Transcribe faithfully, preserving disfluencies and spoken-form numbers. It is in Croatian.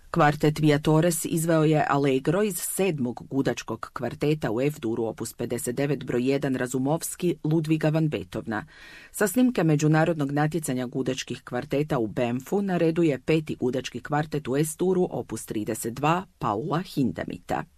Kvartet Viatores izveo je Allegro iz sedmog gudačkog kvarteta u F-duru opus pedeset devet broj jedan Razumovski Ludviga van Beethovna. Sa snimke međunarodnog natjecanja gudačkih kvarteta u Banffu na redu je peti gudački kvartet u S-duru opus trideset dva Paula Hindemita.